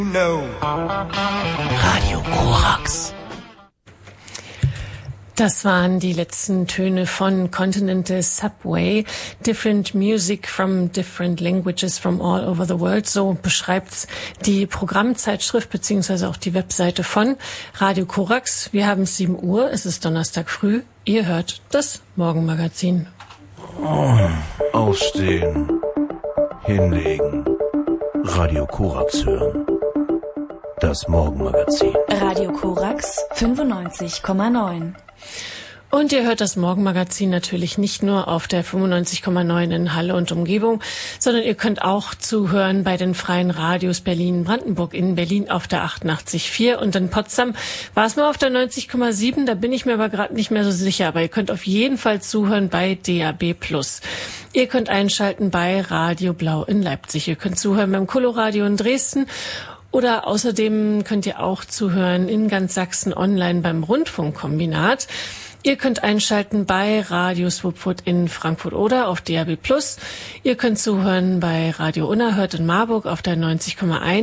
Radio Korax. Das waren die letzten Töne von Continental Subway. Different music from different languages from all over the world. So beschreibt's die Programmzeitschrift beziehungsweise auch die Webseite von Radio Korax. Wir haben 7 Uhr, es ist Donnerstag früh. Ihr hört das Morgenmagazin. Aufstehen, hinlegen, Radio Korax hören. Das Morgenmagazin. Radio Korax 95,9. Und ihr hört das Morgenmagazin natürlich nicht nur auf der 95,9 in Halle und Umgebung, sondern ihr könnt auch zuhören bei den freien Radios Berlin-Brandenburg, in Berlin auf der 88,4 und in Potsdam war es mal auf der 90,7, da bin ich mir aber gerade nicht mehr so sicher, aber ihr könnt auf jeden Fall zuhören bei DAB+. Ihr könnt einschalten bei Radio Blau in Leipzig, ihr könnt zuhören beim Coloradio in Dresden. Oder außerdem könnt ihr auch zuhören in ganz Sachsen online beim Rundfunkkombinat. Ihr könnt einschalten bei Radio Swupfurt in Frankfurt oder auf DAB+. Ihr könnt zuhören bei Radio Unerhört in Marburg auf der 90,1.